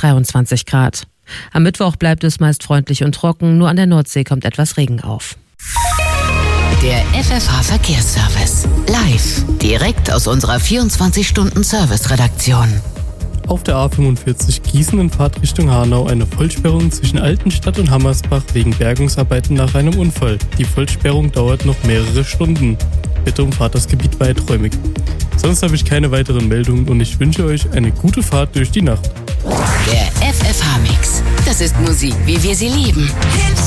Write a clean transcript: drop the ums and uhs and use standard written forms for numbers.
23 Grad. Am Mittwoch bleibt es meist freundlich und trocken, nur an der Nordsee kommt etwas Regen auf. Der FFH-Verkehrsservice. Live. Direkt aus unserer 24-Stunden-Service-Redaktion. Auf der A45 Gießen in Fahrtrichtung Hanau eine Vollsperrung zwischen Altenstadt und Hammersbach wegen Bergungsarbeiten nach einem Unfall. Die Vollsperrung dauert noch mehrere Stunden. Bitte umfahrt das Gebiet weiträumig. Sonst habe ich keine weiteren Meldungen und ich wünsche euch eine gute Fahrt durch die Nacht. Der FFH-Mix. Das ist Musik, wie wir sie lieben.